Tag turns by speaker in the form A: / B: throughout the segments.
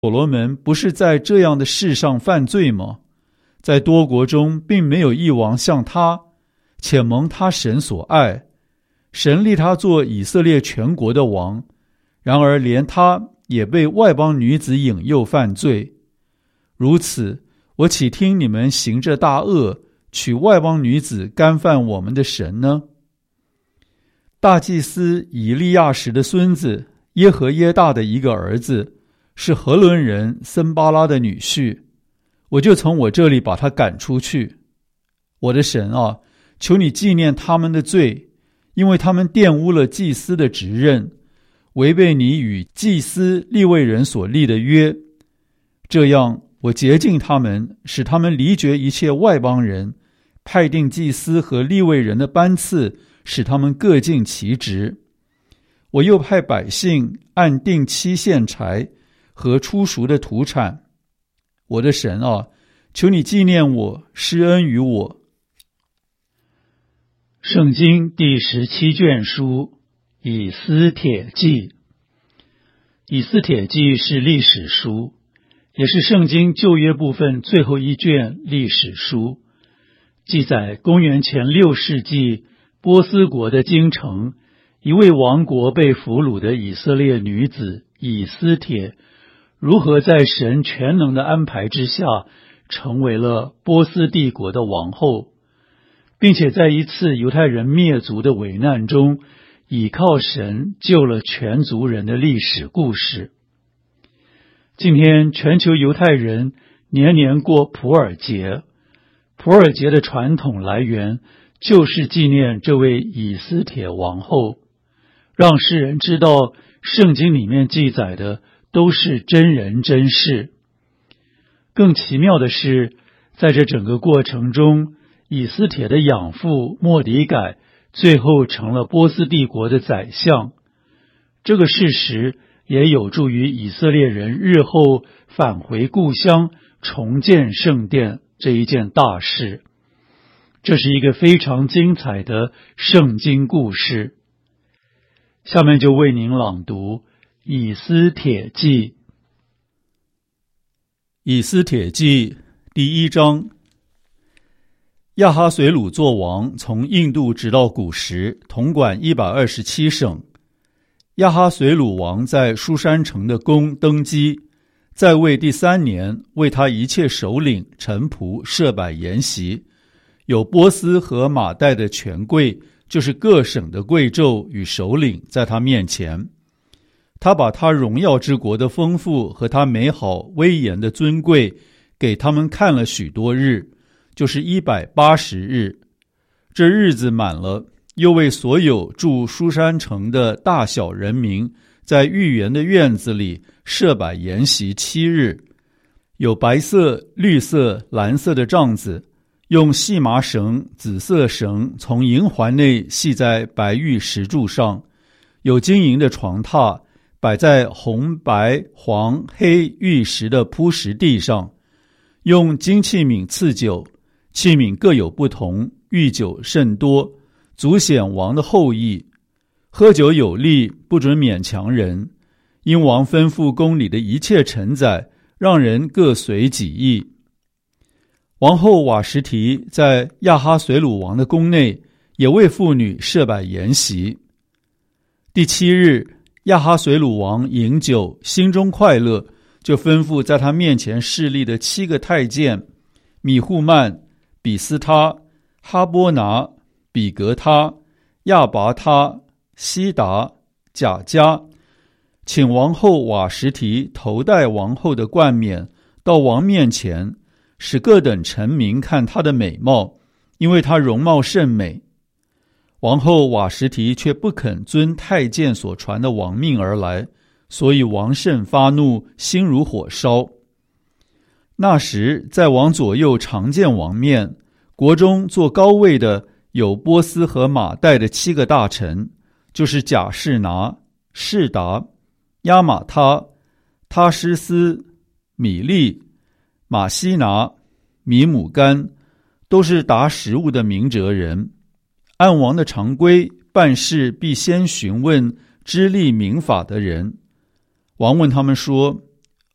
A: 所罗门不是在这样的事上犯罪吗？在多国中并没有一王像他，且蒙他神所爱，神立他做以色列全国的王。然而连他也被外邦女子引诱犯罪。如此，我岂听你们行这大恶，娶外邦女子干犯我们的神呢？大祭司以利亚时的孙子耶和耶大的一个儿子，是何伦人森巴拉的女婿，我就从我这里把他赶出去。我的神啊，求你纪念他们的罪，因为他们玷污了祭司的职任，违背你与祭司利未人所立的约。这样我洁净他们，使他们离绝一切外邦人，派定祭司和利未人的班次，使他们各尽其职。我又派百姓按定期献柴和初熟的土产。我的神啊，求你纪念我，施恩于我。
B: 圣经第17卷书以斯帖记。以斯帖记是历史书，也是圣经旧约部分最后一卷历史书，记载公元前6世纪波斯国的京城，一位亡国被俘虏的以色列女子以斯帖，如何在神全能的安排之下，成为了波斯帝国的王后，并且在一次犹太人灭族的危难中，倚靠神救了全族人的历史故事。今天全球犹太人年年过普尔节，普尔节的传统来源就是纪念这位以斯帖王后，让世人知道圣经里面记载的都是真人真事。更奇妙的是，在这整个过程中，以斯帖的养父末底改最后成了波斯帝国的宰相。这个事实也有助于以色列人日后返回故乡，重建圣殿这一件大事。这是一个非常精彩的圣经故事。下面就为您朗读以斯帖记。
A: 以斯帖记第1章。亚哈随鲁作王，从印度直到古时，统管127省。亚哈随鲁王在书珊城的宫登基，在位第3年，为他一切首领臣仆设摆筵席，有波斯和马代的权贵，就是各省的贵胄与首领，在他面前。他把他荣耀之国的丰富和他美好威严的尊贵给他们看了许多日，就是180日。这日子满了，又为所有住书珊城的大小人民，在御园的院子里设摆筵席7日，有白色、绿色、蓝色的帐子，用细麻绳、紫色绳从银环内系在白玉石柱上，有金银的床榻，摆在红、白、黄、黑玉石的铺石地上，用金器皿赐酒，器皿各有不同，御酒甚多，足显王的厚意。喝酒有例，不准勉强人，因王吩咐宫里的一切臣宰，让人各随己意。王后瓦实提在亚哈随鲁王的宫内，也为妇女设摆筵席。第7日，亚哈随鲁王饮酒，心中快乐，就吩咐在他面前侍立的7个太监米户曼、比斯他、哈波拿、比格他、亚拔他、西达、贾加，请王后瓦实提头戴王后的冠冕，到王面前，使各等臣民看她的美貌，因为她容貌甚美。王后瓦实提却不肯遵太监所传的王命而来，所以王甚发怒，心如火烧。那时在王左右常见王面，国中坐高位的有波斯和马代的7个大臣，就是贾士拿、士达、亚玛他、他施斯、米利、马西拿、米姆干，都是达食物的明哲人。按王的常规，办事必先询问知例明法的人。王问他们说：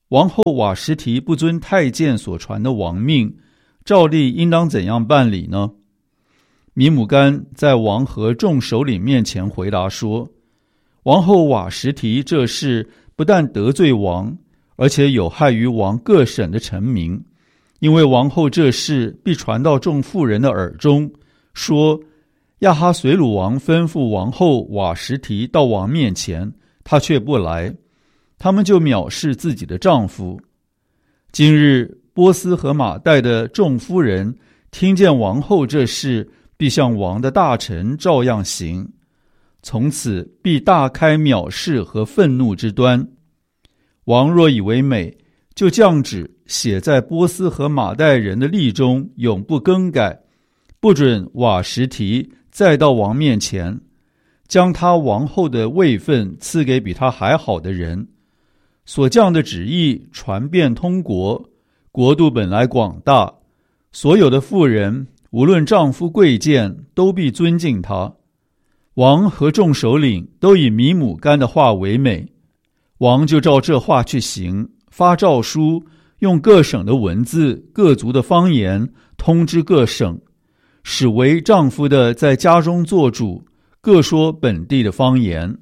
A: 王后瓦实提不遵太监所传的王命，照例应当怎样办理呢？米姆干在王和众首领面前回答说，王后瓦实提这事不但得罪王，而且有害于王各省的臣民，因为王后这事必传到众妇人的耳中，说亚哈随鲁王吩咐王后瓦实提到王面前，她却不来，他们就藐视自己的丈夫。今日波斯和马代的众夫人听见王后这事，必向王的大臣照样行，从此必大开藐视和愤怒之端。王若以为美，就降旨写在波斯和马代人的例中，永不更改，不准瓦实提再到王面前，将他王后的位分赐给比他还好的人。所降的旨意传遍通国，国度本来广大，所有的妇人无论丈夫贵贱，都必尊敬他。王和众首领都以米姆干的话为美，王就照这话去行，发诏书，用各省的文字、各族的方言通知各省，使为丈夫的在家中做主，各说本地的方言。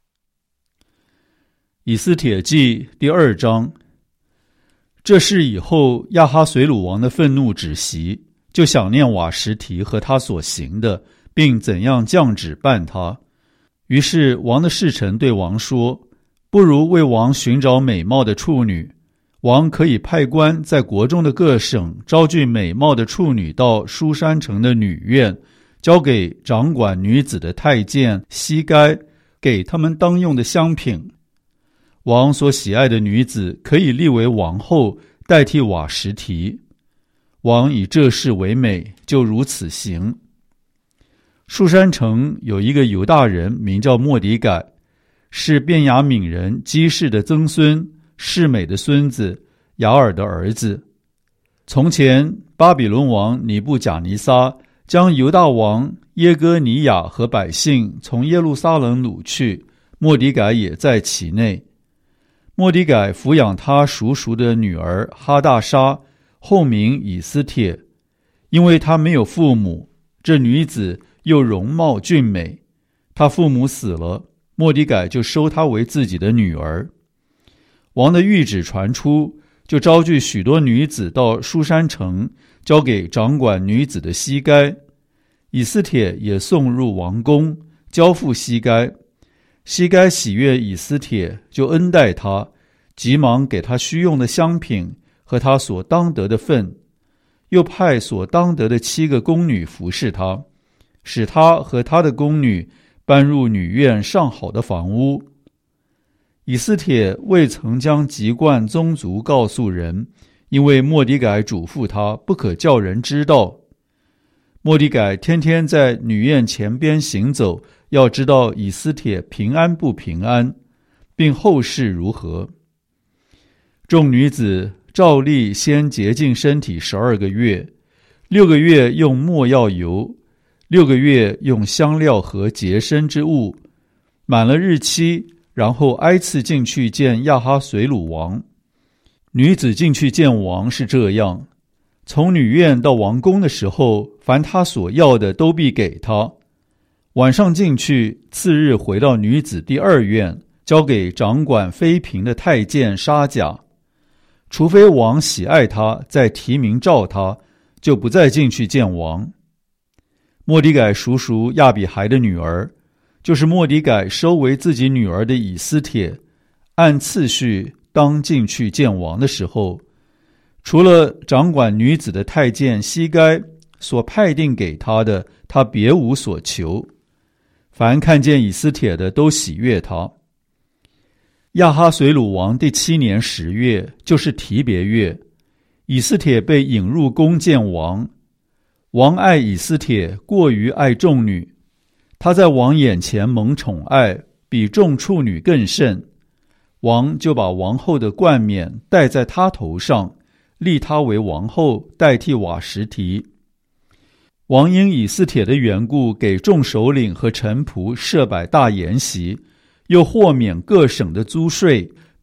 A: 以斯帖记第2章。这事以后，亚哈随鲁王的愤怒止息，就想念瓦实提和他所行的，并怎样降旨办他。于是王的侍臣对王说，不如为王寻找美貌的处女，王可以派官在国中的各省招聚美貌的处女到书珊城的女院，交给掌管女子的太监西该，给他们当用的香品。王所喜爱的女子可以立为王后，代替瓦实提。王以这事为美，就如此行。书珊城有一个犹大人，名叫末底改，是便雅悯人基士的曾孙，示美的孙子，雅尔的儿子。从前巴比伦王尼布甲尼撒将犹大王耶哥尼雅和百姓从耶路撒冷掳去，末底改也在其内。末底改抚养他叔叔的女儿哈大沙，后名以斯帖，因为她没有父母，这女子又容貌俊美，她父母死了，末底改就收她为自己的女儿。王的谕旨传出，就招聚许多女子到书珊城，交给掌管女子的西该。以斯帖也送入王宫，交付西该。西该喜悦以斯帖，就恩待他，急忙给他需用的香品和他所当得的份，又派所当得的7个宫女服侍他，使他和他的宫女搬入女院上好的房屋。以斯帖未曾将籍贯宗族告诉人，因为末底改嘱咐他不可叫人知道。末底改天天在女院前边行走，要知道以斯帖平安不平安，并后事如何。众女子照例先洁净身体12个月，6个月用没药油，6个月用香料和洁身之物，满了日期，然后挨次进去见亚哈随鲁王。女子进去见王是这样，从女院到王宫的时候，凡他所要的都必给他。晚上进去，次日回到女子第2院，交给掌管妃嫔的太监沙甲。除非王喜爱他，再提名召他，就不再进去见王。末底改叔叔亚比孩的女儿，就是末底改收为自己女儿的以斯帖，按次序当进去见王的时候，除了掌管女子的太监西该所派定给他的，他别无所求。凡看见以斯帖的都喜悦他。亚哈随鲁王第7年10月，就是提别月，以斯帖被引入宫见王。王爱以斯帖过于爱众女，她在王眼前蒙宠爱，比众处女更甚。王就把王后的冠冕戴在她头上，立她为王后，代替瓦实提。王因以斯帖的缘故，给众首领和臣仆设摆大筵席，又豁免各省的租税，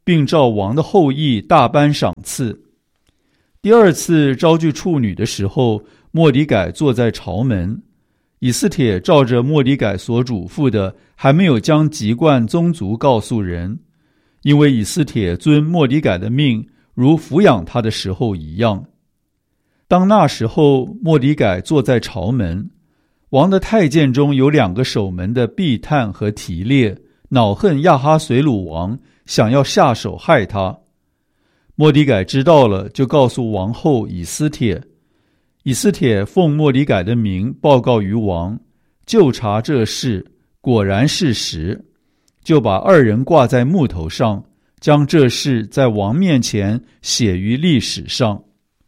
A: 并照王的后裔大颁赏赐。第二次招聚处女的时候，末底改坐在朝门。以斯帖照着末底改所嘱咐的，还没有将籍贯宗族告诉人，因为以斯帖遵末底改的命，如抚养他的时候一样。当那时候，末底改坐在朝门，王的太监中有2个守门的毕探和提列，恼恨亚哈随鲁王，想要下手害他。末底改知道了，就告诉王后以斯帖。以斯帖奉末底改的名报告于王，就查这事，果然是实，就把2人挂在木头上，将这事在王面前写于历史上。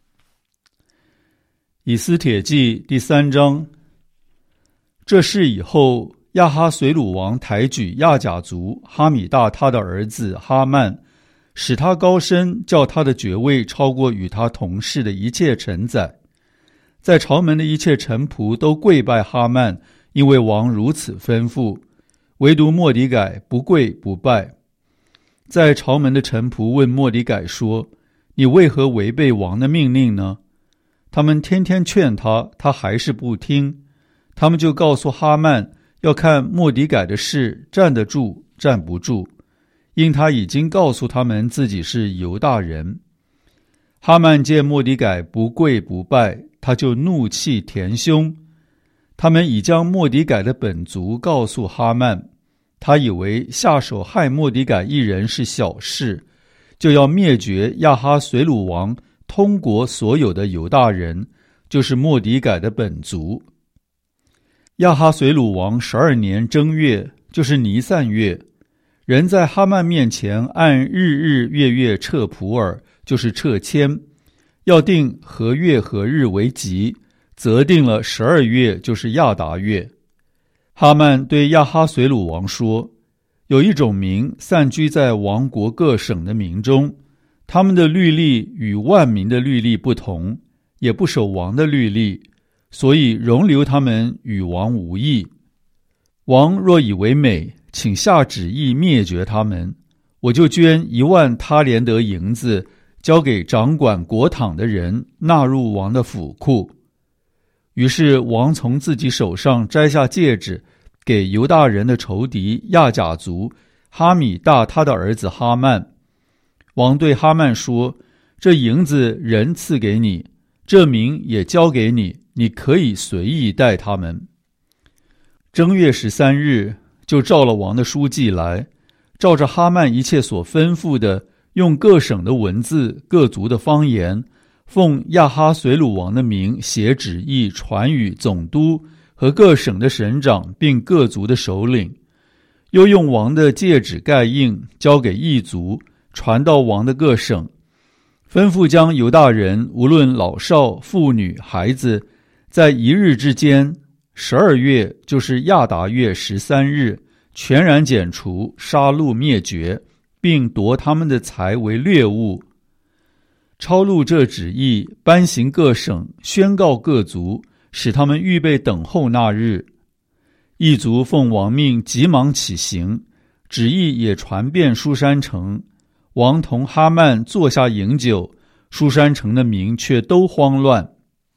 A: 以斯帖记第3章。这事以后，亚哈随鲁王抬举亚甲族哈米大他的儿子哈曼，使他高升，叫他的爵位超过与他同事的一切臣宰。在朝门的一切臣仆都跪拜哈曼，因为王如此吩咐，唯独末底改不跪不拜。在朝门的臣仆问末底改说：“你为何违背王的命令呢？”他们天天劝他，他还是不听。他们就告诉哈曼，要看末底改的事站得住站不住，因他已经告诉他们自己是犹大人。哈曼见末底改不跪不拜，他就怒气填胸。他们已将末底改的本族告诉哈曼，他以为下手害末底改一人是小事，就要灭绝亚哈随鲁王通国所有的犹大人，就是末底改的本族。亚哈随鲁王12年正月，就是尼散月，人在哈曼面前按日日月月撤普尔，就是撤迁，要定何月何日为吉，则定了12月，就是亚达月。哈曼对亚哈随鲁王说：“有一种民散居在王国各省的民中，他们的律例与万民的律例不同，也不守王的律例，所以容留他们与王无异。王若以为美，请下旨意灭绝他们，我就捐10000他连得银子，交给掌管国帑的人，纳入王的府库。”于是王从自己手上摘下戒指，给犹大人的仇敌亚甲族哈米大他的儿子哈曼。王对哈曼说：“这银子人赐给你，这民也交给你，你可以随意待他们。”正月13日，就召了王的书记来，照着哈曼一切所吩咐的，用各省的文字、各族的方言，奉亚哈随鲁王的名写旨意，传与总督和各省的省长，并各族的首领。又用王的戒指盖印，交给异族，传到王的各省，吩咐将犹大人无论老少妇女孩子，在1日之间，12月就是亚达月13日，全然剪除，杀戮灭绝，并夺他们的财为掠物。抄录这旨意，颁行各省，宣告各族，使他们预备等候那日。异族奉王命，急忙起行，旨意也传遍书珊城。王同哈曼坐下饮酒，书珊城的民却都慌乱。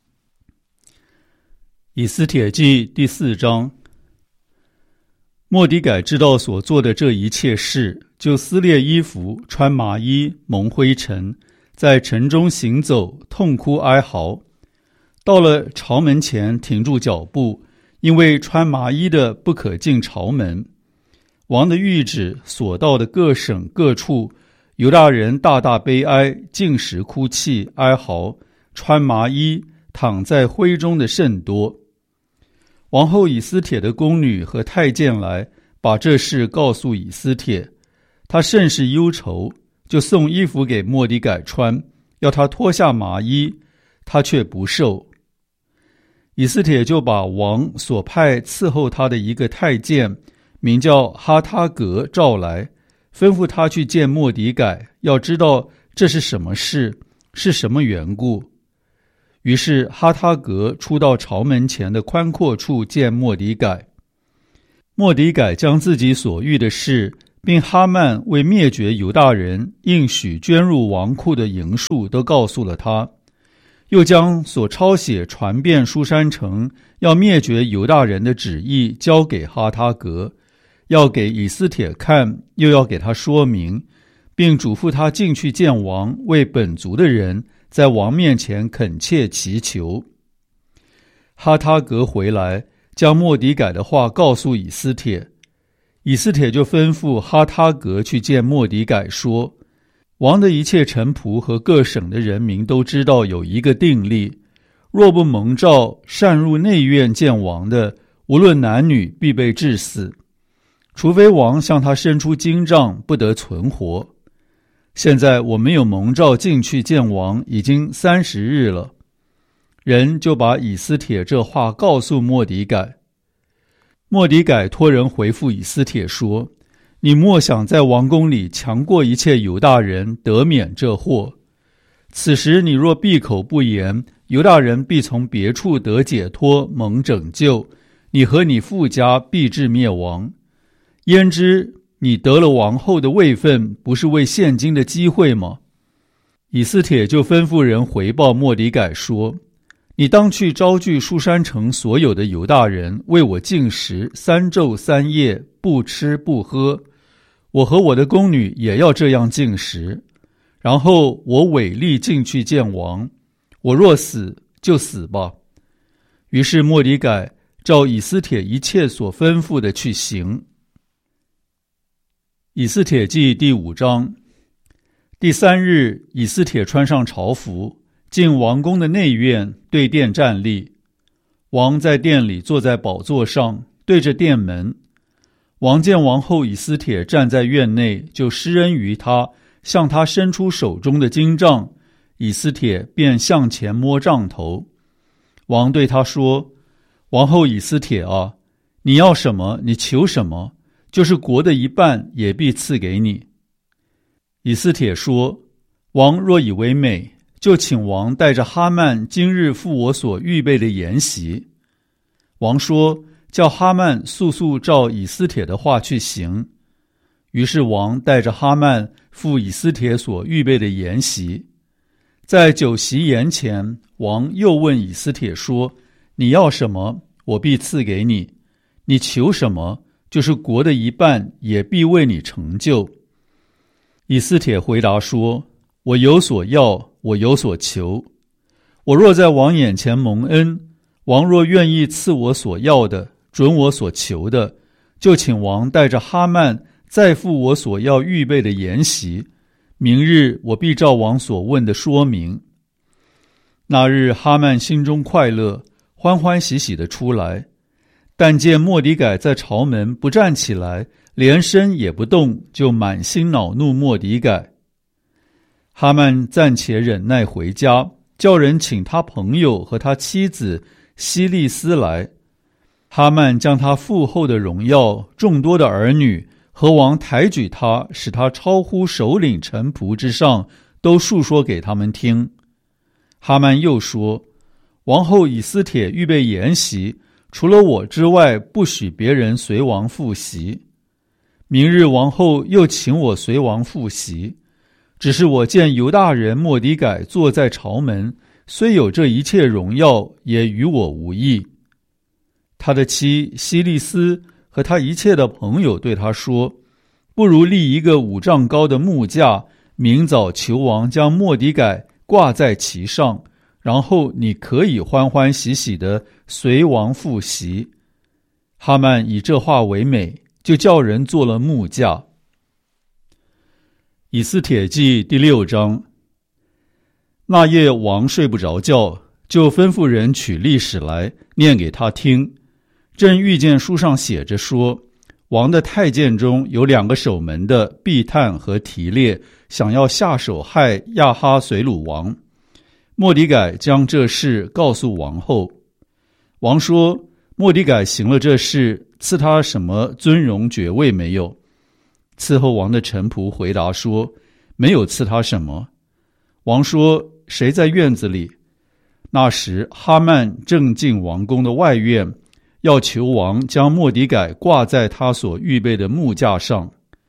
A: 以斯帖记第4章。末底改知道所做的这一切事，就撕裂衣服，穿麻衣，蒙灰尘，在城中行走，痛哭哀嚎。到了朝门前，停住脚步，因为穿麻衣的不可进朝门。王的谕旨所到的各省各处，犹大人大大悲哀，进食哭泣哀嚎，穿麻衣，躺在灰中的甚多。王后以斯帖的宫女和太监来，把这事告诉以斯帖，他甚是忧愁，就送衣服给末底改穿，要他脱下麻衣，他却不受。以斯帖就把王所派伺候他的一个太监，名叫哈他革召来，吩咐他去见末底改，要知道这是什么事，是什么缘故。于是哈他革出到朝门前的宽阔处见末底改。末底改将自己所遇的事， 并哈曼为灭绝犹大人应许捐入王库的营数都告诉了他，又将所抄写传遍书珊城要灭绝犹大人的旨意交给哈他革，要给以斯帖看，又要给他说明，并嘱咐他进去见王，为本族的人在王面前恳切祈求。哈他革回来，将末底改的话告诉以斯帖，以斯帖就吩咐哈他革去见末底改，说：王的一切臣仆和各省的人民都知道有一个定例，若不蒙召擅入内院见王的，无论男女，必被治死，除非王向他伸出金杖，不得存活。现在我没有蒙召进去见王，已经30日了。人就把以斯帖这话告诉末底改。末底改托人回复以斯帖说：你莫想在王宫里强过一切犹大人，得免这祸。此时你若闭口不言，犹大人必从别处得解脱，蒙拯救，你和你父家必至灭亡。焉知你得了王后的位分，不是为现今的机会吗？以斯帖就吩咐人回报末底改说：你当去招聚书珊城所有的犹大人，为我禁食3昼3夜，不吃不喝。我和我的宫女也要这样禁食。然后我违例进去见王，我若死就死吧。于是末底改照以斯帖一切所吩咐的去行。以斯帖记第5章。第3日，以斯帖穿上朝服，进王宫的内院，对殿站立。王在殿里坐在宝座上，对着殿门。王见王后以斯帖站在院内，就施恩于他，向他伸出手中的金杖，以斯帖便向前摸杖头。王对他说：王后以斯帖啊，你要什么，你求什么，就是国的一半也必赐给你。以斯帖说：王若以为美，就请王带着哈曼今日赴我所预备的筵席。王说：叫哈曼速速照以斯帖的话去行。于是王带着哈曼赴以斯帖所预备的筵席。在酒席筵前，王又问以斯帖说：你要什么，我必赐给你；你求什么，就是国的一半也必为你成就。以斯帖回答说：我有所要，我有所求。我若在王眼前蒙恩，王若愿意赐我所要的，准我所求的，就请王带着哈曼再赴我所要预备的筵席。明日我必照王所问的说明。那日哈曼心中快乐，欢欢喜喜地出来，但见末底改在朝门不站起来，连身也不动，就满心恼怒末底改。哈曼暂且忍耐回家，叫人请他朋友和他妻子希利斯来。哈曼将他父后的荣耀、众多的儿女和王抬举他，使他超乎首领臣仆之上，都述说给他们听。哈曼又说：王后以斯帖预备筵席，除了我之外，不许别人随王赴席。明日王后又请我随王赴席，只是我见犹大人末底改坐在朝门，虽有这一切荣耀，也与我无益。他的妻希利斯和他一切的朋友对他说：不如立一个5丈高的木架，明早求王将末底改挂在其上，然后你可以欢欢喜喜地随王赴席。哈曼以这话为美，就叫人做了木架。以斯帖记第6章。那夜王睡不着觉，就吩咐人取历史来念给他听。正遇见书上写着说，王的太监中有2个守门的，毕探和提列，想要下手害亚哈随鲁王。末底改将这事告诉王后。王说：末底改行了这事，赐他什么尊荣爵位没有？伺候王的臣仆回答说：没有赐他什么。王说：谁在院子里？那时哈曼正进王宫的外院，要求王将末底改挂在他所预备的木架上。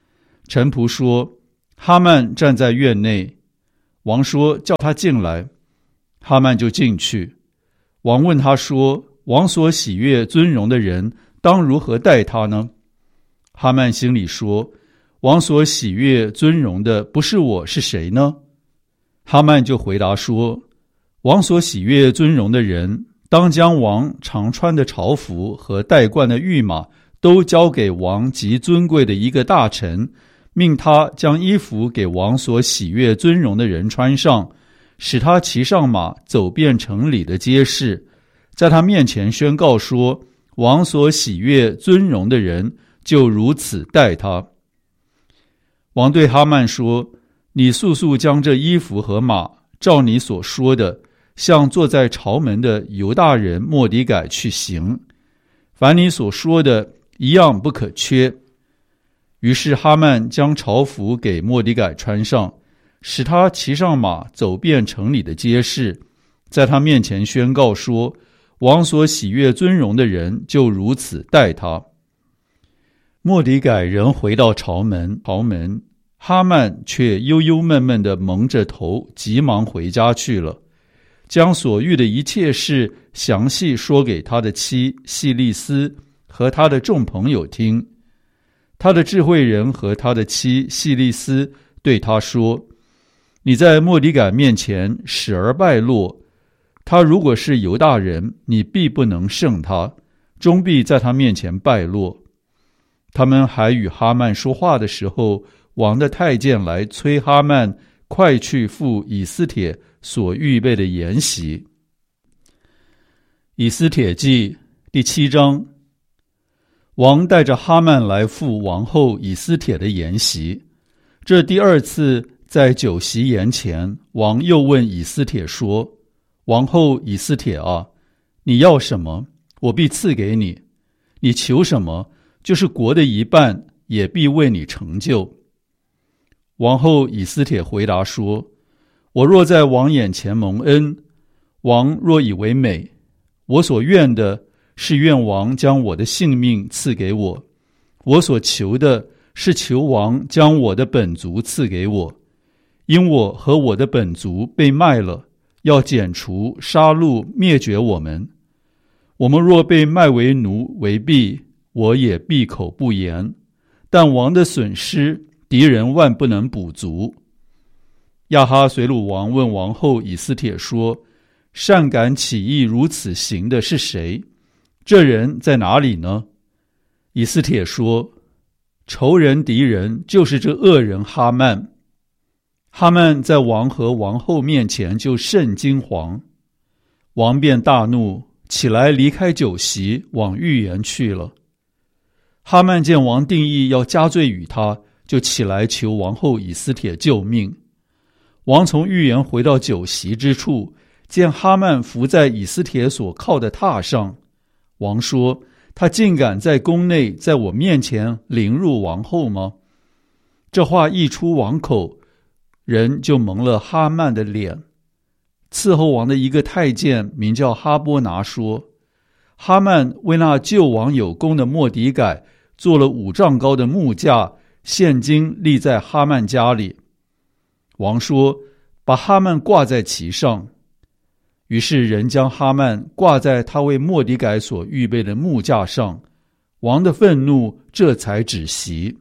A: 臣仆说，哈曼站在院内。王说，叫他进来。哈曼就进去。王问他说，王所喜悦尊荣的人当如何待他呢？哈曼心里说，王所喜悦尊荣的不是我，是谁呢？哈曼就回答说，王所喜悦尊荣的人，当将王常穿的朝服和戴冠的御马都交给王极尊贵的一个大臣，命他将衣服给王所喜悦尊荣的人穿上，使他骑上马走遍城里的街市，在他面前宣告说，王所喜悦尊荣的人就如此待他。王对哈曼说，你速速将这衣服和马照你所说的，向坐在朝门的犹大人末底改去行，凡你所说的一样不可缺。于是哈曼将朝服给末底改穿上，使他骑上马走遍城里的街市，在他面前宣告说，王所喜悦尊荣的人就如此待他。末底改仍回到朝门，哈曼却忧忧闷闷地蒙着头，急忙回家去了，将所遇的一切事详细说给他的妻细利斯和他的众朋友听。他的智慧人和他的妻细利斯对他说，你在末底改面前使而败落，他如果是犹大人，你必不能胜他，终必在他面前败落。他们还与哈曼说话的时候，王的太监来催哈曼快去赴以斯帖所预备的筵席。以斯帖记第7章。王带着哈曼来赴王后以斯帖的筵席。这第二次在酒席筵前，王又问以斯帖说，王后以斯帖啊，你要什么，我必赐给你；你求什么，就是国的一半，也必为你成就。王后以斯帖回答说，我若在王眼前蒙恩，王若以为美，我所愿的是愿王将我的性命赐给我，我所求的是求王将我的本族赐给我，因我和我的本族被卖了，要剪除杀戮灭绝我们。我们若被卖为奴为婢，我也闭口不言，但王的损失敌人万不能补足。亚哈随鲁王问王后以斯帖说，善敢起意如此行的是谁？这人在哪里呢？以斯帖说，仇人敌人就是这恶人哈曼。哈曼在王和王后面前就甚惊惶。王便大怒，起来离开酒席，往御园去了。哈曼见王定义要加罪于他，就起来求王后以斯帖救命。王从御园回到酒席之处，见哈曼伏在以斯帖所靠的榻上。王说，他竟敢在宫内在我面前凌辱王后吗？这话一出王口，人就蒙了哈曼的脸。伺候王的一个太监名叫哈波拿说，哈曼为那救王有功的末底改做了5丈高的木架，现今立在哈曼家里。王说，把哈曼挂在其上。于是人将哈曼挂在他为末底改所预备的木架上，王的愤怒这才止息。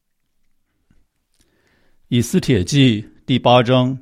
A: 以斯帖记第8章。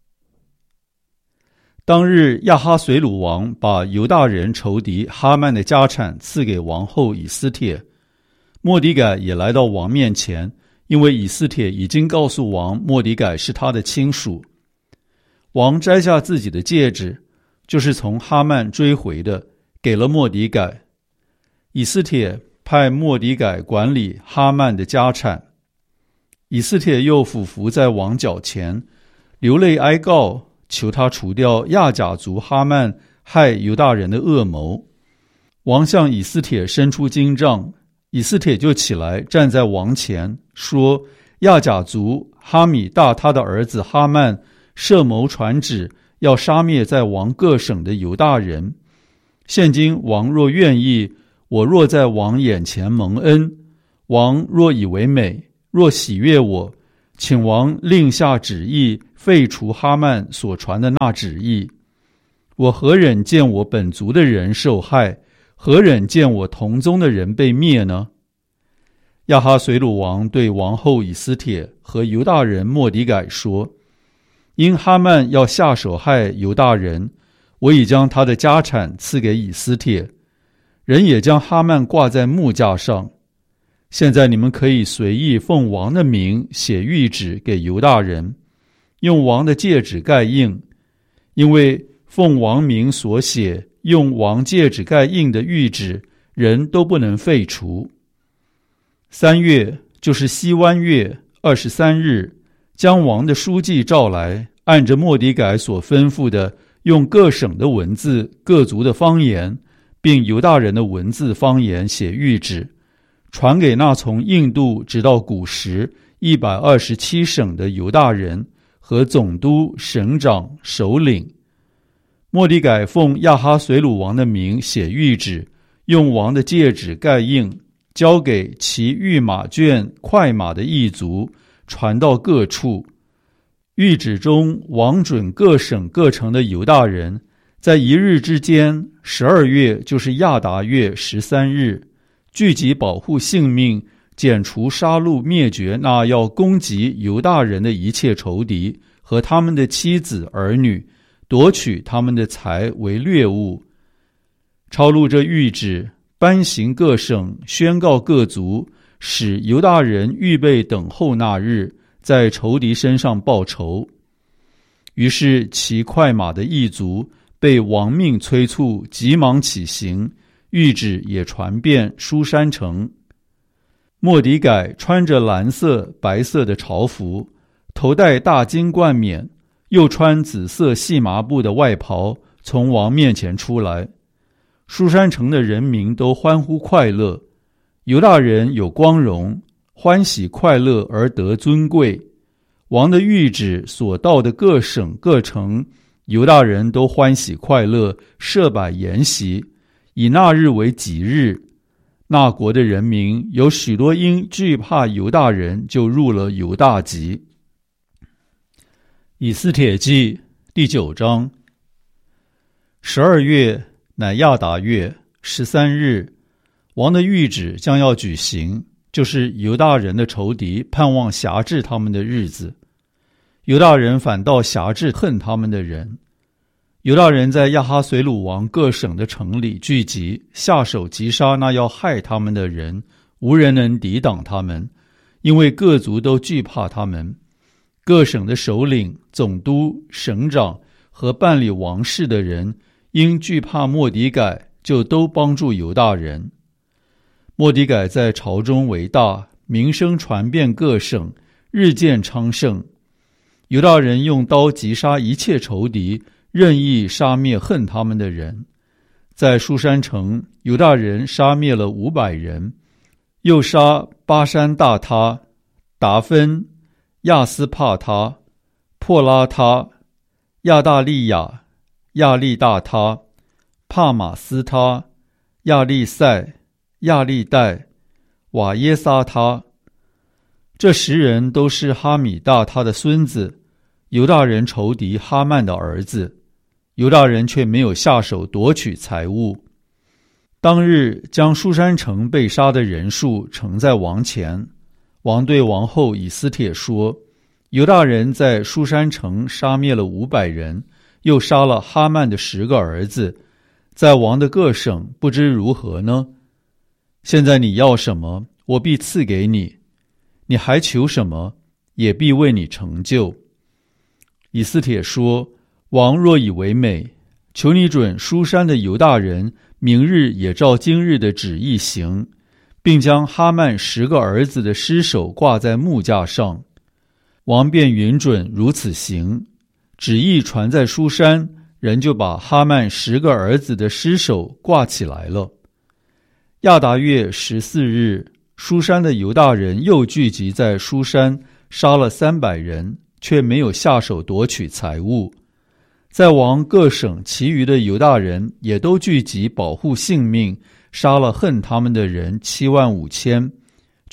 A: 当日亚哈随鲁王把犹大人仇敌哈曼的家产赐给王后以斯帖，末底改也来到王面前，因为以斯帖已经告诉王末底改是他的亲属。王摘下自己的戒指，就是从哈曼追回的，给了末底改。以斯帖派末底改管理哈曼的家产。以斯帖又俯伏在王脚前，流泪哀告，求他除掉亚甲族哈曼害犹大人的恶谋。王向以斯帖伸出金杖，以斯帖就起来站在王前，说，亚甲族哈米大他的儿子哈曼设谋传旨，要杀灭在王各省的犹大人。现今王若愿意，我若在王眼前蒙恩，王若以为美， 若喜悦我，请王令下旨意，废除哈曼所传的那旨意。我何忍见我本族的人受害，何忍见我同宗的人被灭呢？亚哈随鲁王对王后以斯帖和犹大人末底改说，因哈曼要下手害犹大人，我已将他的家产赐给以斯帖，人也将哈曼挂在木架上。现在你们可以随意奉王的名写谕旨给犹大人，用王的戒指盖印，因为奉王名所写用王戒指盖印的谕旨，人都不能废除。3月，就是西湾月23日，将王的书记召来，按着末底改所吩咐的，用各省的文字、各族的方言，并犹大人的文字方言写谕旨，传给那从印度直到古时127省的犹大人和总督、省长、首领。末底改奉亚哈随鲁王的名写谕旨，用王的戒指盖印，交给骑御马圈、快马的异族，传到各处。谕旨中，王准各省各城的犹大人，在一日之间，12月，就是亚达月13日，聚集保护性命，剪除杀戮灭绝那要攻击犹大人的一切仇敌和他们的妻子儿女，夺取他们的财为掠物。抄录这谕旨，颁行各省，宣告各族，使犹大人预备等候那日，在仇敌身上报仇。于是骑快马的异族被王命催促，急忙起行，谕旨也传遍书珊城。末底改穿着蓝色、白色的朝服，头戴大金冠冕，又穿紫色细麻布的外袍，从王面前出来。书珊城的人民都欢呼快乐，犹大人有光荣，欢喜快乐而得尊贵。王的谕旨所到的各省各城，犹大人都欢喜快乐，设摆筵席，以那日为吉日。那国的人民有许多因惧怕犹大人，就入了犹大籍。以斯帖记第9章。12月，乃亚达月13日，王的谕旨将要举行，就是犹大人的仇敌盼望辖制他们的日子。犹大人反倒辖制恨他们的人。犹大人在亚哈随鲁王各省的城里聚集，下手击杀那要害他们的人，无人能抵挡他们，因为各族都惧怕他们。各省的首领、总督、省长和办理王事的人，因惧怕末底改，就都帮助犹大人。末底改在朝中为大，名声传遍各省，日渐昌盛。犹大人用刀击杀一切仇敌，任意杀灭恨他们的人。在书珊城，犹大人杀灭了500人，又杀巴山大他、达芬、亚斯帕他、破拉他、亚大利亚、亚利大他、帕马斯他、亚利塞、亚利代、瓦耶撒他。这10人都是哈米大他的孙子，犹大人仇敌哈曼的儿子。犹大人却没有下手夺取财物。当日将书珊城被杀的人数呈在王前。王对王后以斯帖说，犹大人在书珊城杀灭了500人，又杀了哈曼的10个儿子，在王的各省不知如何呢？现在你要什么，我必赐给你；你还求什么，也必为你成就。以斯帖说，王若以为美，求你准书珊的犹大人明日也照今日的旨意行，并将哈曼10个儿子的尸首挂在木架上。王便允准如此行，旨意传在书珊，人就把哈曼10个儿子的尸首挂起来了。亚达月14日，书珊的犹大人又聚集在书珊，杀了300人，却没有下手夺取财物。在王各省其余的犹大人也都聚集保护性命，杀了恨他们的人75000，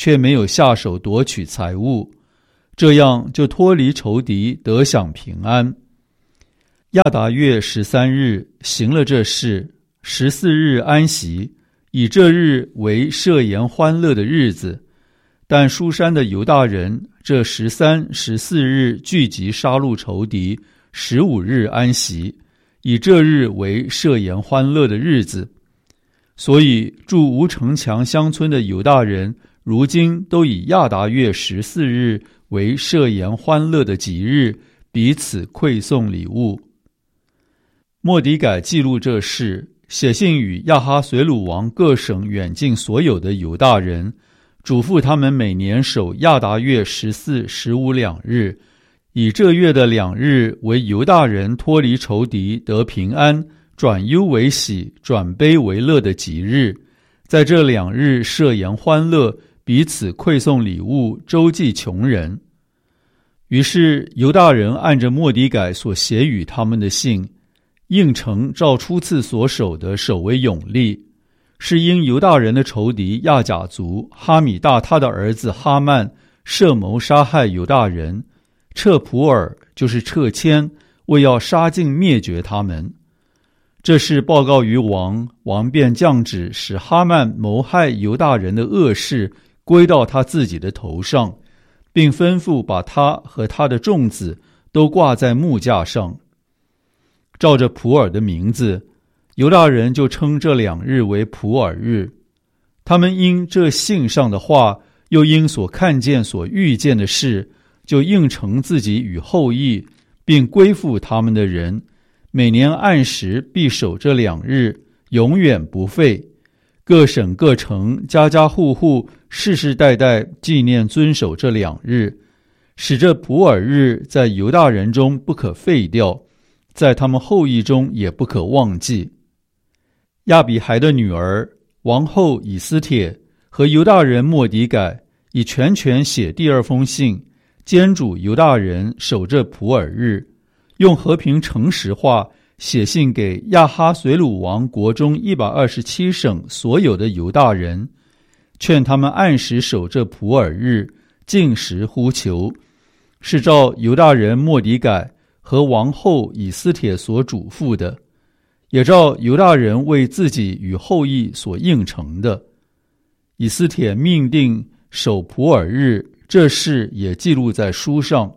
A: 却没有下手夺取财物，这样就脱离仇敌，得享平安。亚达月13日行了这事，14日安息，以这日为设筵欢乐的日子。但书珊的犹大人这13、14日聚集杀戮仇敌，15日安息，以这日为设筵欢乐的日子。所以住无城墙乡村的犹大人，如今都以亚达月14日为设筵欢乐的吉日，彼此馈送礼物。末底改记录这事，写信与亚哈随鲁王各省远近所有的犹大人，嘱咐他们每年守亚达月14、15两日，以这月的2日为犹大人脱离仇敌，得平安，转忧为喜，转悲为乐的吉日。在这2日设筵欢乐，彼此馈送礼物，周济穷人。于是犹大人按着末底改所写与他们的信，应承照初次所守的守为永立。是因犹大人的仇敌亚甲族哈米大他的儿子哈曼设谋杀害犹大人，撤普尔就是撤迁，为要杀尽灭绝他们。这事报告于王，王便降旨使哈曼谋害犹大人的恶事归到他自己的头上，并吩咐把他和他的众子都挂在木架上。照着普尔的名字，犹大人就称这2日为普尔日。他们因这信上的话，又因所看见所遇见的事，就应承自己与后裔，并归附他们的人，每年按时必守这2日，永远不废。各省各城家家户户世世代代纪念遵守这2日，使这普尔日在犹大人中不可废掉，在他们后裔中也不可忘记。亚比孩的女儿王后以斯帖和犹大人末底改以全权写第2封信，监主犹大人守这普尔日，用和平诚实话写信给亚哈随鲁王国中127省所有的犹大人，劝他们按时守这普尔日，禁食呼求，是照犹大人末底改和王后以斯帖所嘱咐的，也照犹大人为自己与后裔所应承的。以斯帖命定守普尔日，这事也记录在书上。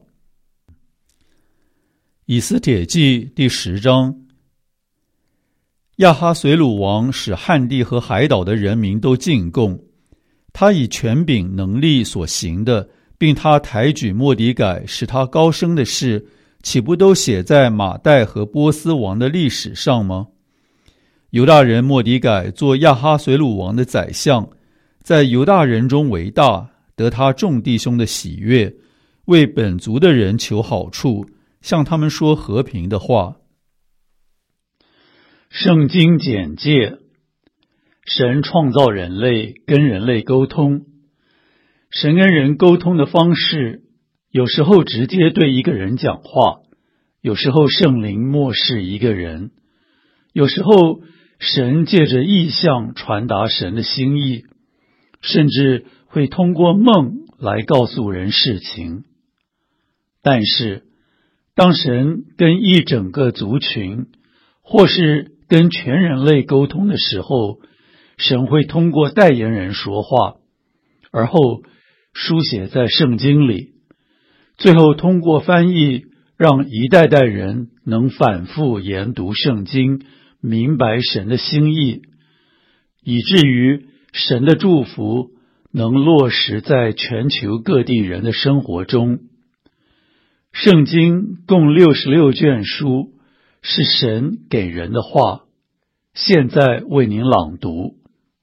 A: 以斯帖记第10章。亚哈随鲁王使汉地和海岛的人民都进贡，他以权柄能力所行的，并他抬举末底改使他高升的事，岂不都写在马代和波斯王的历史上吗？犹大人末底改做亚哈随鲁王的宰相，在犹大人中为大，得他众弟兄的喜悦，为本族的人求好处，向他们说和平的话。
B: 圣经简介：神创造人类，跟人类沟通。神跟人沟通的方式，有时候直接对一个人讲话，有时候圣灵默示一个人，有时候神借着异象传达神的心意，甚至会通过梦来告诉人事情。但是当神跟一整个族群，或是跟全人类沟通的时候，神会通过代言人说话，而后书写在圣经里，最后通过翻译，让一代代人能反复研读圣经，明白神的心意，以至于神的祝福能落实在全球各地人的生活中。圣经共66卷书，是神给人的话，现在为您朗读。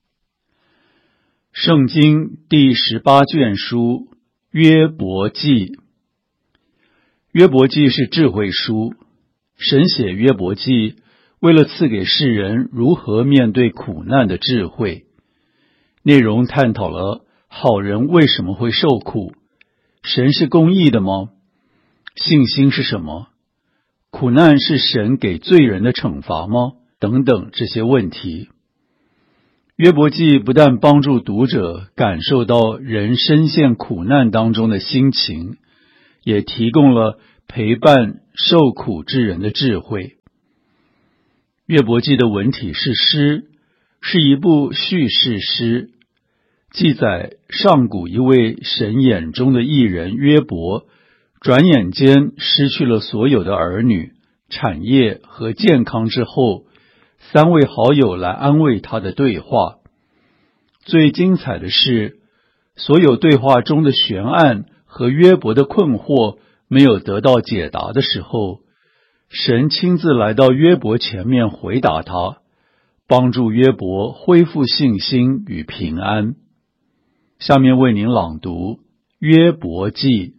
B: 圣经第18卷书，约伯记。约伯记是智慧书，神写约伯记，为了赐给世人如何面对苦难的智慧。内容探讨了好人为什么会受苦，神是公义的吗？信心是什么？苦难是神给罪人的惩罚吗？等等这些问题。 约伯记不但帮助读者感受到人深陷苦难当中的心情，也提供了陪伴受苦之人的智慧。约伯记的文体是诗，是一部叙事诗，记载上古一位神眼中的义人约伯，转眼间失去了所有的儿女、产业和健康之后，三位好友来安慰他的对话。最精彩的是，所有对话中的悬案和约伯的困惑没有得到解答的时候，神亲自来到约伯前面回答他，帮助约伯恢复信心与平安。下面为您朗读约伯记。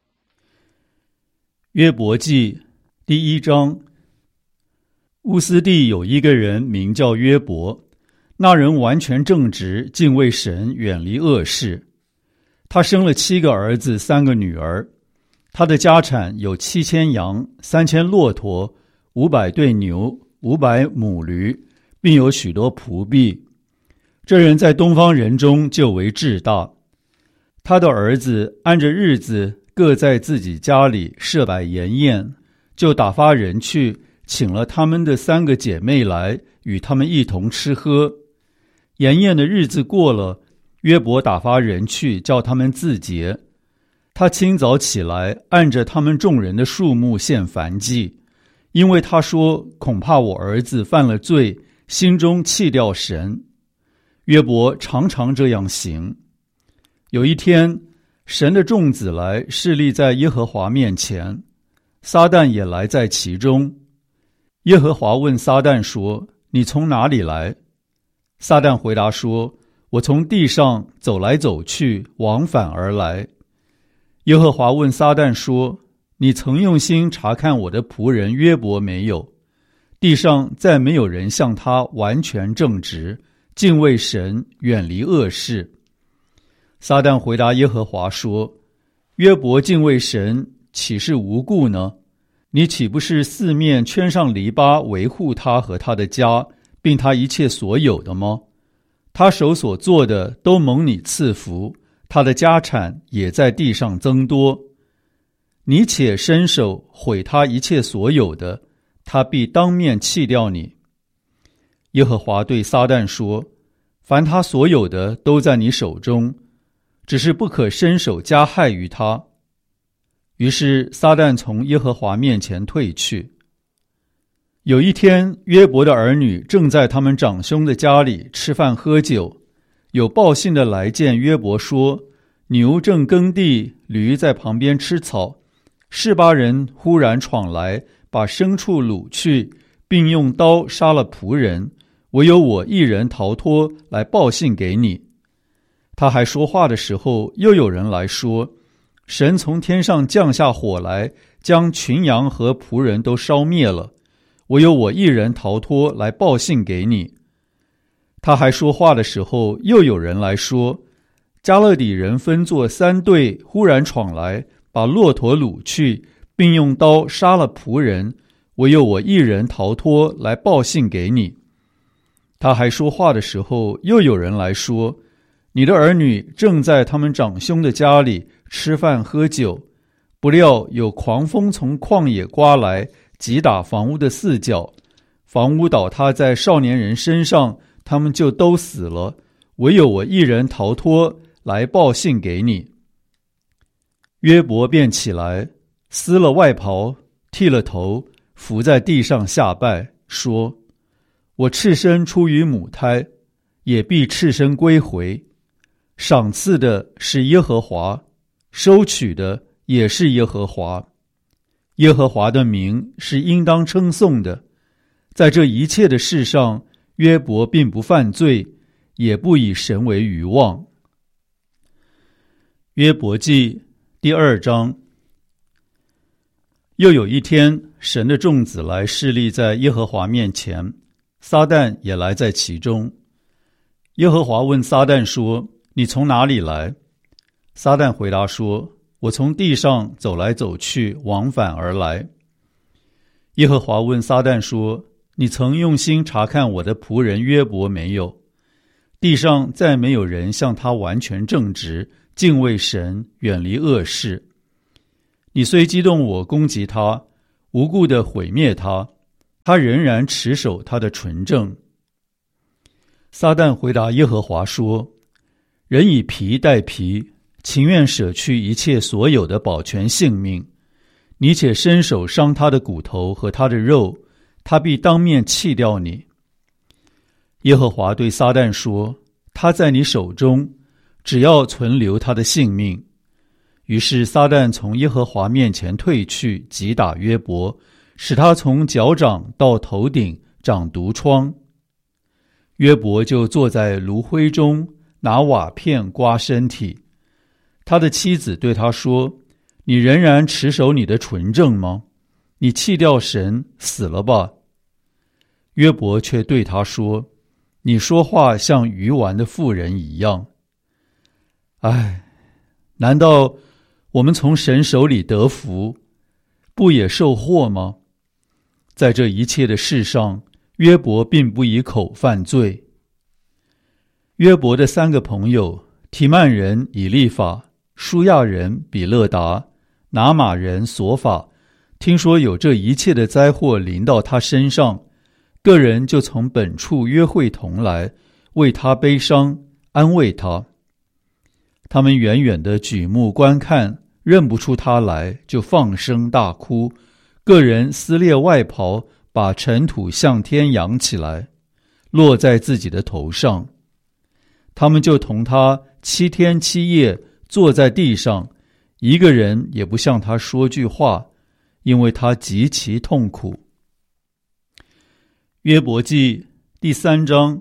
A: 约伯记第1章。乌斯地有一个人名叫约伯，那人完全正直，敬畏神，远离恶事。他生了7个儿子3个女儿。他的家产有7000羊、3000骆驼、500对牛、500母驴，并有许多仆婢。这人在东方人中就为至大。他的儿子按着日子各在自己家里设摆筵宴，就打发人去请了他们的3个姐妹来，与他们一同吃喝。筵宴的日子过了，约伯打发人去叫他们自洁。他清早起来，按着他们众人的数目献燔祭，因为他说恐怕我儿子犯了罪，心中弃掉神。约伯常常这样行。有一天，神的众子来侍立在耶和华面前，撒旦也来在其中。耶和华问撒旦说：你从哪里来？撒旦回答说：我从地上走来走去，往返而来。耶和华问撒旦说：你曾用心查看我的仆人约伯没有？地上再没有人像他完全正直，敬畏神，远离恶事。撒旦回答耶和华说：约伯敬畏神，岂是无故呢？你岂不是四面圈上篱笆，维护他和他的家，并他一切所有的吗？他手所做的都蒙你赐福，他的家产也在地上增多。你且伸手毁他一切所有的，他必当面弃掉你。耶和华对撒旦说：凡他所有的都在你手中，只是不可伸手加害于他。于是撒旦从耶和华面前退去。有一天，约伯的儿女正在他们长兄的家里吃饭喝酒，有报信的来见约伯说：牛正耕地，驴在旁边吃草，示巴人忽然闯来，把牲畜掳去，并用刀杀了仆人，唯有我一人逃脱，来报信给你。他还说话的时候，又有人来说：神从天上降下火来，将群羊和仆人都烧灭了，唯有我一人逃脱，来报信给你。他还说话的时候，又有人来说：加勒底人分作3队，忽然闯来，把骆驼掳去，并用刀杀了仆人，唯有我一人逃脱，来报信给你。他还说话的时候，又有人来说：你的儿女正在他们长兄的家里吃饭喝酒，不料有狂风从旷野刮来，击打房屋的4角，房屋倒塌在少年人身上，他们就都死了，唯有我一人逃脱，来报信给你。约伯便起来，撕了外袍，剃了头，伏在地上下拜，说：我赤身出于母胎，也必赤身归回。赏赐的是耶和华，收取的也是耶和华。耶和华的名是应当称颂的。在这一切的事上，约伯并不犯罪，也不以神为愚妄。约伯记第2章。又有一天，神的众子来侍立在耶和华面前，撒旦也来在其中。耶和华问撒旦说：你从哪里来？撒旦回答说：我从地上走来走去，往返而来。耶和华问撒旦说：你曾用心查看我的仆人约伯没有？ 地上再没有人像他完全正直，敬畏神，远离恶事。你虽激动我攻击他，无故地毁灭他，他仍然持守他的纯正。撒旦回答耶和华说：人以皮代皮，情愿舍去一切所有的保全性命。你且伸手伤他的骨头和他的肉，他必当面弃掉你。耶和华对撒旦说：他在你手中，只要存留他的性命。于是撒旦从耶和华面前退去，击打约伯，使他从脚掌到头顶长毒疮。约伯就坐在炉灰中，拿瓦片刮身体。他的妻子对他说：你仍然持守你的纯正吗？你弃掉神，死了吧。约伯却对他说：你说话像愚顽的妇人一样。唉，难道我们从神手里得福，不也受祸吗？在这一切的事上，约伯并不以口犯罪。约伯的3个朋友，提曼人以利法、舒亚人比勒达、拿玛人索法，听说有这一切的灾祸临到他身上，个人就从本处约会同来，为他悲伤，安慰他。他们远远地举目观看，认不出他来，就放声大哭，个人撕裂外袍，把尘土向天扬起来，落在自己的头上。他们就同他7天7夜坐在地上，一个人也不向他说句话，因为他极其痛苦。约伯记第3章。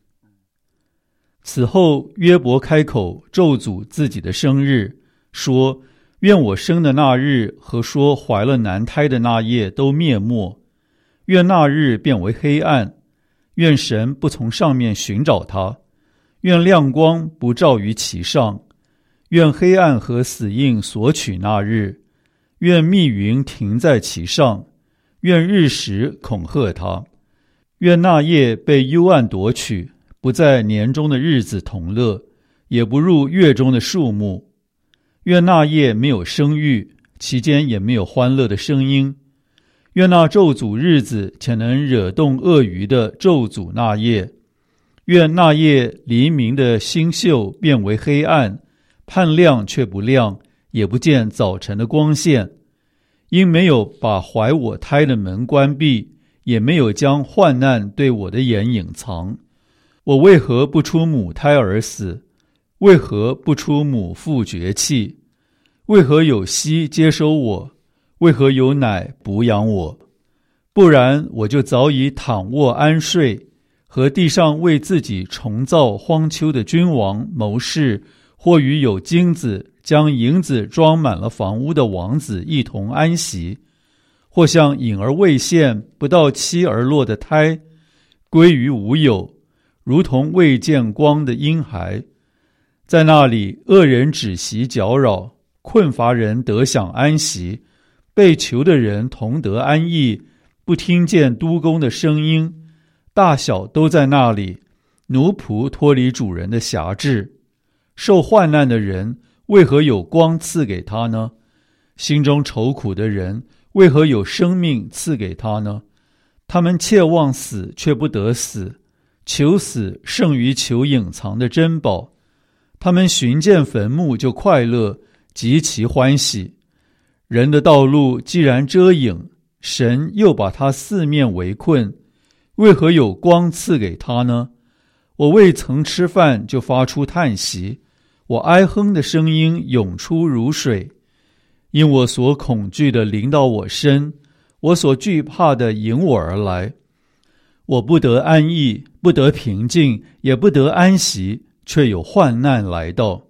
A: 此后约伯开口咒诅自己的生日，说：愿我生的那日和说怀了男胎的那夜都灭没，愿那日变为黑暗，愿神不从上面寻找他，愿亮光不照于其上，愿黑暗和死印索取那日，愿密云停在其上，愿日食恐吓他，愿那夜被幽暗夺取，不在年中的日子同乐，也不入月中的数目。愿那夜没有生育，其间也没有欢乐的声音。愿那咒诅日子且能惹动鳄鱼的咒诅那夜。愿那夜黎明的星宿变为黑暗，盼亮却不亮，也不见早晨的光线。因没有把怀我胎的门关闭，也没有将患难对我的眼隐藏。我为何不出母胎而死？为何不出母腹绝气？为何有息接收我？为何有奶哺养我？不然我就早已躺卧安睡，和地上为自己重造荒丘的君王谋士，或与有金子将银子装满了房屋的王子一同安息，或像隐而未现不到期而落的胎，归于无有，如同未见光的婴孩。在那里恶人止息搅扰，困乏人得享安息，被囚的人同得安逸，不听见督工的声音，大小都在那里，奴仆脱离主人的辖制。受患难的人为何有光赐给他呢？心中愁苦的人为何有生命赐给他呢？他们切望死却不得死，求死胜于求隐藏的珍宝。他们寻见坟墓就快乐，极其欢喜。人的道路既然遮影，神又把他四面围困，为何有光赐给他呢？我未曾吃饭就发出叹息，我哀哼的声音涌出如水。因我所恐惧的临到我身，我所惧怕的迎我而来。我不得安逸，不得平静，也不得安息，却有患难来到。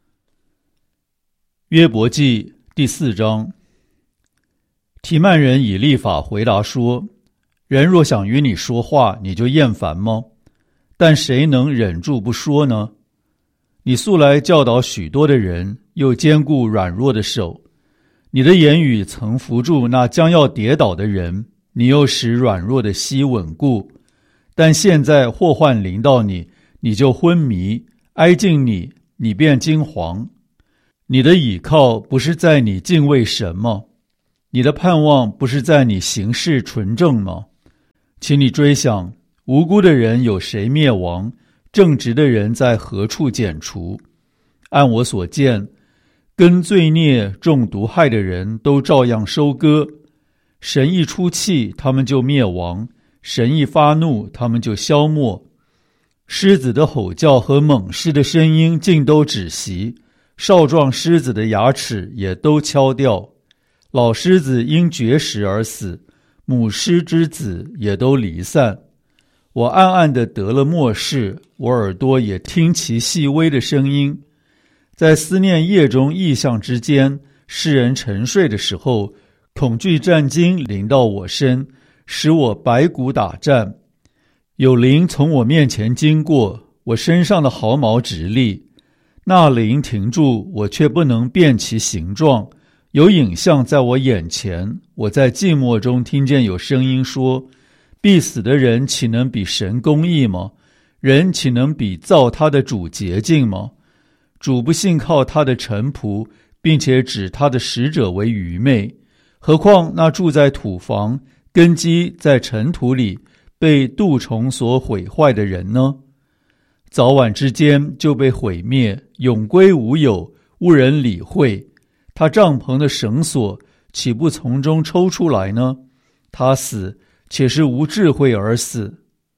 A: 约伯记第4章。提曼人以利法回答说：人若想与你说话，你就厌烦吗？但谁能忍住不说呢？你素来教导许多的人，又坚固软弱的手。你的言语曾扶助那将要跌倒的人，你又使软弱的膝稳固。但现在祸患临到你， 你就昏迷；挨近你，你便惊惶。你的倚靠不是在你敬畏神吗？你的盼望不是在你行事纯正吗？请你追想，无辜的人有谁灭亡？正直的人在何处剪除？按我所见，跟罪孽中毒害的人都照样收割。神一出气，他们就灭亡；神一发怒，他们就消没。狮子的吼叫和猛狮的声音尽都止息，少壮狮子的牙齿也都敲掉。老狮子因绝食而死，母狮之子也都离散。我暗暗地得了默视，我耳朵也听其细微的声音。在思念夜中异象之间，世人沉睡的时候，恐惧战惊临到我身，使我白骨打颤。有灵从我面前经过，我身上的毫毛直立。那灵停住，我却不能辨其形状。有影像在我眼前，我在寂寞中听见有声音说：必死的人岂能比神公义吗？人岂能比造他的主洁净吗？主不信靠他的臣仆，并且指他的使者为愚昧。何况那住在土房，根基在尘土里，被蠹虫所毁坏的人呢？早晚之间就被毁灭，永归无有，无人理会。他帐篷的绳索岂不从中抽出来呢？他死，且是无智慧而死。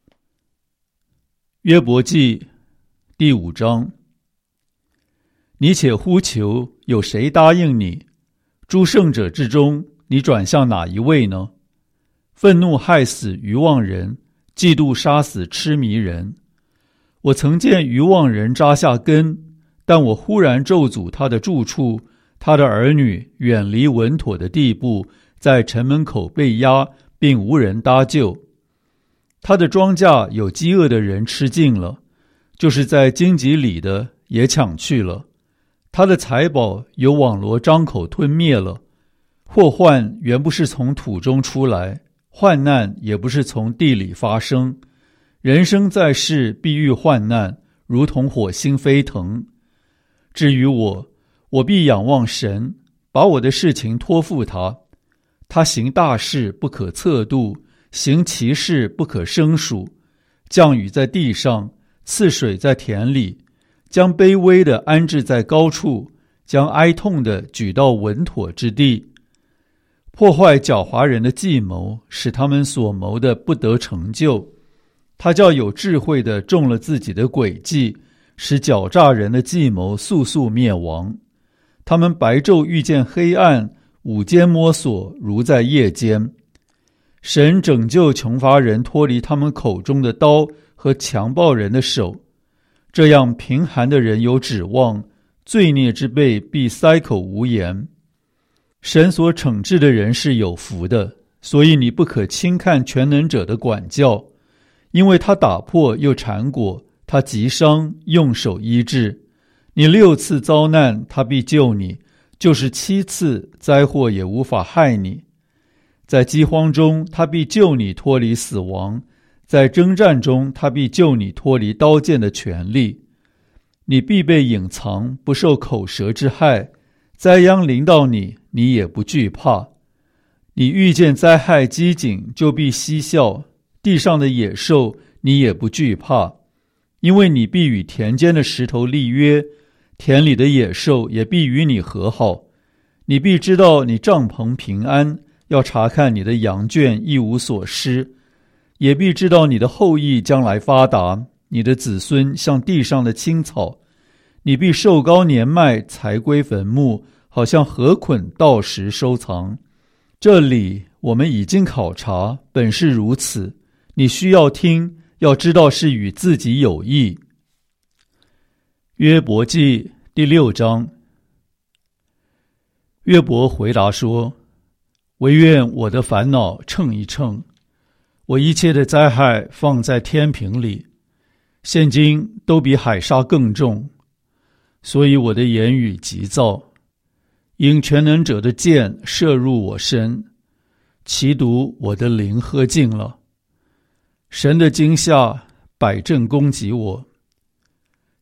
A: 约伯记第5章。你且呼求，有谁答应你？诸圣者之中，你转向哪一位呢？愤怒害死愚妄人，嫉妒杀死痴迷人。我曾见愚妄人扎下根，但我忽然咒诅他的住处，他的儿女远离稳妥的地步，在城门口被压，并无人搭救。他的庄稼有饥饿的人吃尽了，就是在荆棘里的也抢去了。他的财宝有网罗张口吞灭了。祸患原不是从土中出来，患难也不是从地里发生。人生在世，必遇患难，如同火星飞腾。至于我，我必仰望神，把我的事情托付他。他行大事不可测度，行奇事不可胜数。降雨在地上，赐水在田里，将卑微的安置在高处，将哀痛的举到稳妥之地。破坏狡猾人的计谋，使他们所谋的不得成就。他叫有智慧的中了自己的诡计，使狡诈人的计谋速速灭亡。他们白昼遇见黑暗，午间摸索如在夜间。神拯救穷乏人脱离他们口中的刀和强暴人的手，这样贫寒的人有指望，罪孽之辈必塞口无言。神所惩治的人是有福的，所以你不可轻看全能者的管教，因为他打破又缠裹，他击伤用手医治。你6次遭难，他必救你；就是7次，灾祸也无法害你。在饥荒中，他必救你脱离死亡；在征战中，他必救你脱离刀剑的权利。你必被隐藏，不受口舌之害；灾殃临到你，你也不惧怕。你遇见灾害饥馑，就必嬉笑；地上的野兽，你也不惧怕，因为你必与田间的石头立约，田里的野兽也必与你和好。你必知道你帐篷平安，要查看你的羊圈一无所失，也必知道你的后裔将来发达，你的子孙像地上的青草。你必寿高年迈，才归坟墓，好像禾捆到时收藏。这里我们已经考察，本是如此。你需要听，要知道是与自己有益。约伯记第6章。约伯回答说：惟愿我的烦恼称一称，我一切的灾害放在天平里，现今都比海沙更重。所以我的言语急躁，因全能者的箭射入我身，其毒我的灵喝尽了。神的惊吓，百阵攻击我，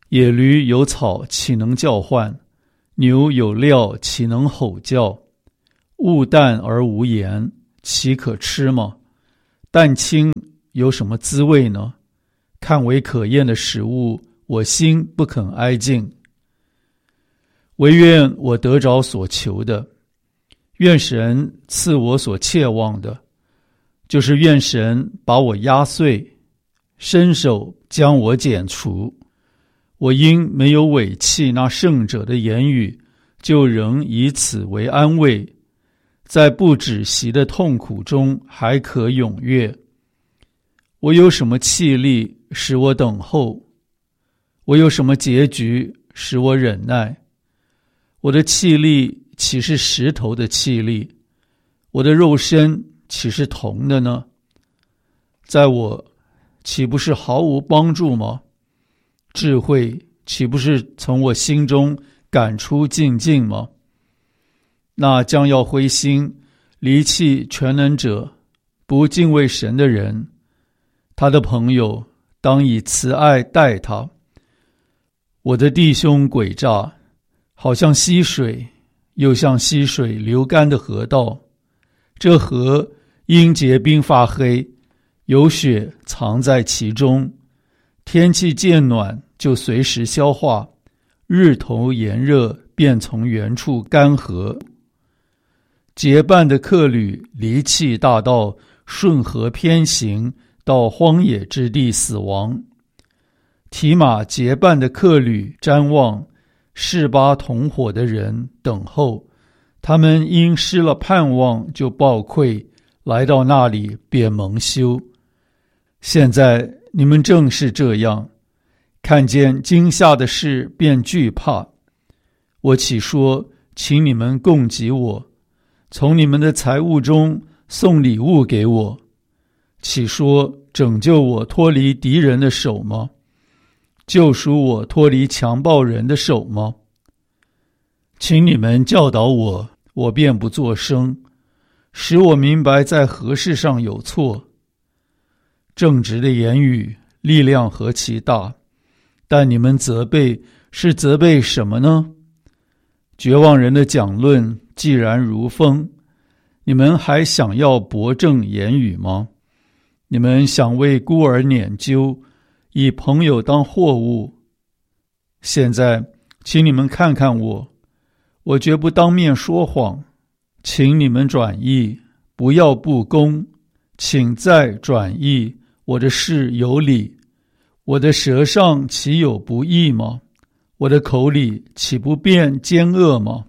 A: 野驴有草岂能叫唤？牛有料岂能吼叫？物淡而无盐，岂可吃吗？蛋清有什么滋味呢？看为可厌的食物，我心不肯挨近。唯愿我得着所求的，愿神赐我所切望的，就是愿神把我压碎，伸手将我剪除。我因没有违弃那圣者的言语，就仍以此为安慰，在不止息的痛苦中还可踊跃。我有什么气力使我等候？我有什么结局使我忍耐？我的气力岂是石头的气力？我的肉身岂是铜的呢？在我岂不是毫无帮助吗？智慧岂不是从我心中赶出净尽吗？那将要灰心离弃全能者，不敬畏神的人，他的朋友当以慈爱待他。我的弟兄诡诈，好像溪水，又像溪水流干的河道。这河因结冰发黑，有雪藏在其中。天气渐暖，就随时消化；日头炎热，便从原处干涸。结伴的客旅离弃大道，顺河偏行，到荒野之地死亡。提马结伴的客旅瞻望，示巴同伙的人等候，他们因失了盼望，就暴溃，来到那里便蒙羞。现在你们正是这样，看见惊吓的事便惧怕。我岂说，请你们供给我，从你们的财物中送礼物给我？岂说拯救我脱离敌人的手吗？救赎我脱离强暴人的手吗？请你们教导我，我便不作声，使我明白在何事上有错。正直的言语力量何其大，但你们责备是责备什么呢？绝望人的讲论既然如风，你们还想要驳正言语吗？你们想为孤儿拈阄，以朋友当货物。现在请你们看看我绝不当面说谎，请你们转意，不要不公，请再转意，我的事有理。我的舌上岂有不义吗？我的口里岂不辩奸恶吗？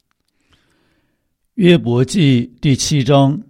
A: 约伯记第7章。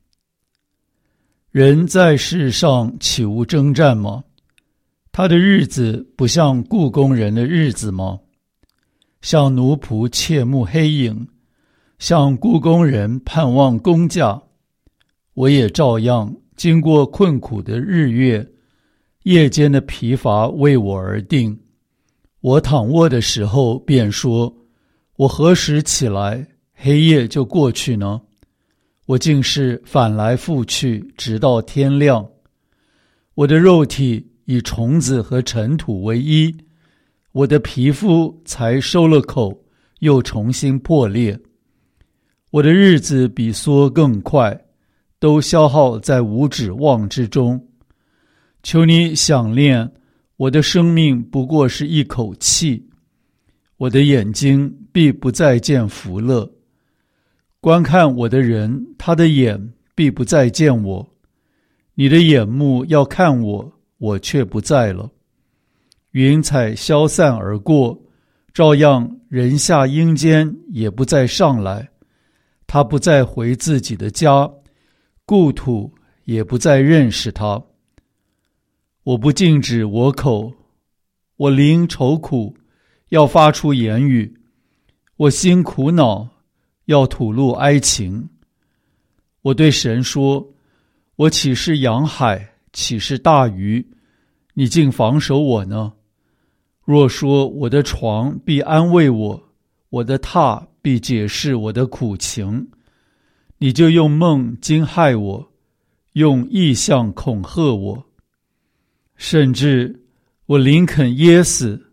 A: 人在世上岂无征战吗？他的日子不像雇工人的日子吗？像奴仆切慕黑影，像雇工人盼望工价。我也照样经过困苦的日月，夜间的疲乏为我而定。我躺卧的时候便说，我何时起来，黑夜就过去呢？我竟是反来覆去，直到天亮。我的肉体以虫子和尘土为衣，我的皮肤才收了口，又重新破裂。我的日子比梭更快，都消耗在无指望之中。求你想念，我的生命不过是一口气，我的眼睛必不再见福乐。观看我的人，他的眼必不再见我。你的眼目要看我，我却不在了。云彩消散而过，照样人下阴间也不再上来。他不再回自己的家，故土也不再认识他。我不禁止我口，我灵愁苦，要发出言语。我心苦恼，要吐露哀情。我对神说，我岂是洋海，岂是大鱼，你竟防守我呢？若说我的床必安慰我，我的榻必解释我的苦情，你就用梦惊骇我，用异象恐吓我。甚至我宁肯噎死，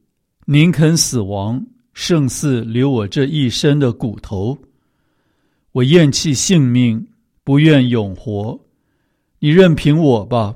A: 宁肯死亡，胜似留我这一身的骨头。我厌弃性命，不愿永活。你任凭我吧，